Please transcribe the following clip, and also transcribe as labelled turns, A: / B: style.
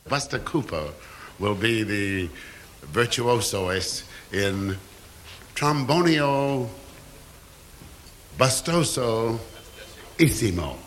A: Buster Cooper will be the virtuosoist in Trombonio Bustoso Isimo.